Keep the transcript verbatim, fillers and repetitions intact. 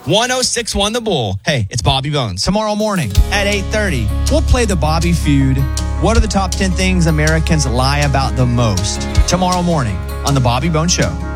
one oh six point one The Bull. Hey, it's Bobby Bones. Tomorrow morning at eight thirty, we'll play the Bobby Feud. What are the top ten things Americans lie about the most? Tomorrow morning on The Bobby Bones Show.